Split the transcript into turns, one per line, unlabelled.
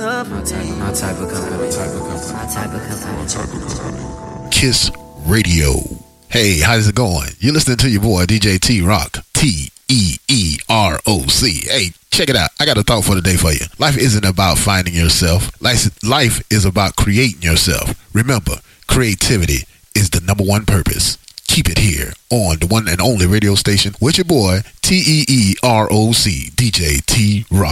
My type of company.
Kiss Radio. Hey, how's it going? You're listening to your boy DJ T-Rock. T-E-E-R-O-C. Hey, check it out. I got a thought for the day for you. Life isn't about finding yourself. Life is about creating yourself. Remember, creativity is the number one purpose. Keep it here on the one and only radio station with your boy T-E-E-R-O-C, DJ T-Rock.